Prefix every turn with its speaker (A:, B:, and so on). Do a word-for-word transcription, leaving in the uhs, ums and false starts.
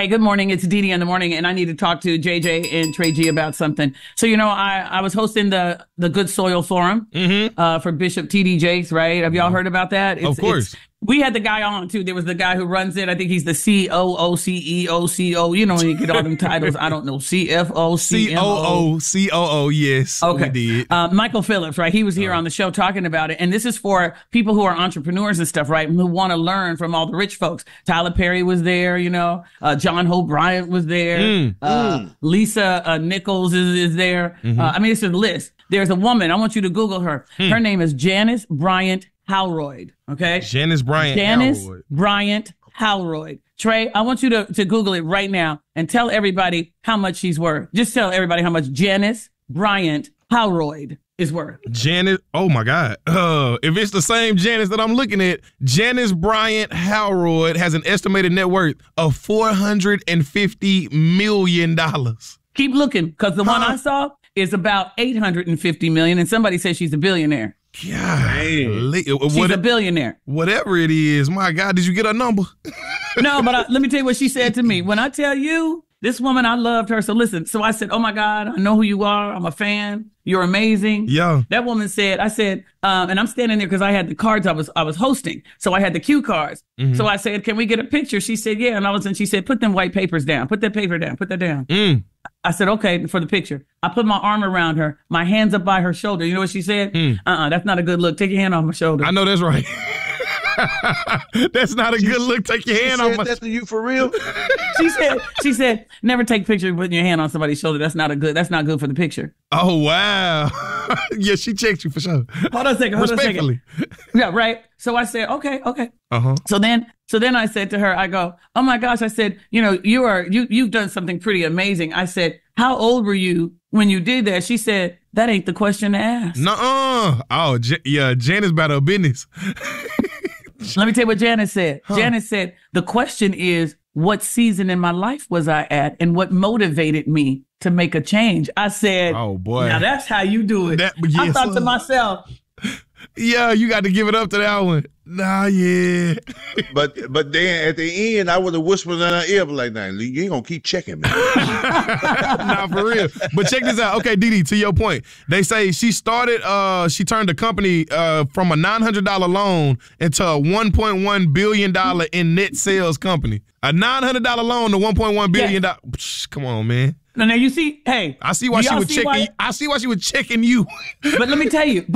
A: Hey, good morning. It's Dee Dee in the morning, and I need to talk to J J and Trey G about something. So, you know, I, I was hosting the, the Good Soil Forum
B: mm-hmm.
A: uh, for Bishop T D Jakes, right? Have y'all heard about that? It's,
B: of course.
A: It's, we had the guy on, too. There was the guy who runs it. I think he's the C O O C E O C O. You know, when you get all them titles. I don't know. C F O C M O.
B: C O O C O O, yes.
A: Okay.
B: We did.
A: Uh, Michael Phillips, right? He was here oh. on the show talking about it. And this is for people who are entrepreneurs and stuff, right? Who want to learn from all the rich folks. Tyler Perry was there, you know. Uh, John Hope Bryant was there.
B: Mm.
A: Uh,
B: mm.
A: Lisa uh, Nichols is, is there.
B: Mm-hmm.
A: Uh, I mean, it's a list. There's a woman. I want you to Google her. Mm. Her name is Janice Bryant Howroyd. Okay.
B: Janice Bryant
A: Janice
B: Howroyd.
A: Bryant Howroyd. Trey, I want you to, to Google it right now and tell everybody how much she's worth. Just tell everybody how much Janice Bryant Howroyd is worth.
B: Janice, oh my God. Uh, if it's the same Janice that I'm looking at, Janice Bryant Howroyd has an estimated net worth of four hundred fifty million dollars.
A: Keep looking, because the huh? one I saw is about eight hundred fifty million dollars, and somebody says she's a billionaire.
B: God,
A: she's what, a billionaire.
B: Whatever it is, my God, did you get her number?
A: No, but I, let me tell you what she said to me. When I tell you, this woman, I loved her. So listen, so I said, oh my God, I know who you are. I'm a fan. You're amazing.
B: Yeah.
A: That woman said, I said, um, and I'm standing there because I had the cards I was I was hosting. So I had the cue cards. Mm-hmm. So I said, can we get a picture? She said, yeah. And all of a sudden she said, put them white papers down. Put that paper down. Put that down.
B: Mm.
A: I said, okay, for the picture. I put my arm around her, my hands up by her shoulder. You know what she said? Mm. Uh-uh, that's not a good look. Take your hand off my shoulder.
B: I know that's right. That's not a she, good look. Take your hand off my.
C: That to you for real?
A: She said. She said, never take pictures putting your hand on somebody's shoulder. That's not a good. That's not good for the picture.
B: Oh wow. Yeah, she checked you for sure.
A: Hold on a second. Hold
B: Respectfully.
A: on a second. Yeah, right. So I said, okay, okay.
B: Uh huh.
A: So then, so then I said to her, I go, oh my gosh. I said, you know, you are you you've done something pretty amazing. I said, how old were you when you did that? She said, that ain't the question to ask.
B: Nuh-uh. Oh, J- yeah, Janice about her business.
A: Let me tell you what Janice said.
B: Huh.
A: Janice said, the question is, what season in my life was I at and what motivated me to make a change? I said,
B: oh boy,
A: now that's how you do it. That, yes, I thought uh, to myself,
B: yeah, you got to give it up to that one. Nah, yeah.
C: but but then at the end, I would have whispered in her ear, like, nah, you ain't gonna keep checking me.
B: Nah, for real. But check this out. Okay, Dee Dee, to your point, they say she started, uh, she turned the company uh, from a nine hundred dollars loan into a one point one billion dollars in net sales company. A nine hundred dollars loan to one point one billion dollars. Yes. Come on, man.
A: Now, now you see, hey.
B: I see why she was checking.
A: Why?
B: I see why she was checking you.
A: But let me tell you.